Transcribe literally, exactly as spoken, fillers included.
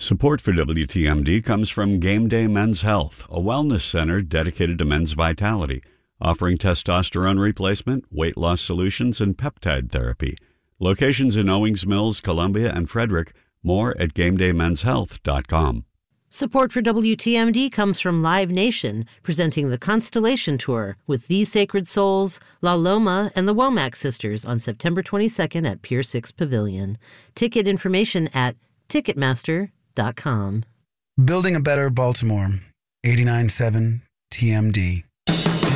Support for W T M D comes from Game Day Men's Health, a wellness center dedicated to men's vitality, offering testosterone replacement, weight loss solutions, and peptide therapy. Locations in Owings Mills, Columbia, and Frederick. More at game day men's health dot com. Support for W T M D comes from Live Nation, presenting the Constellation Tour with The Sacred Souls, La Loma, and the Womack Sisters on September twenty-second at Pier six Pavilion. Ticket information at ticketmaster dot com. Building a better Baltimore. eighty-nine point seven T M D.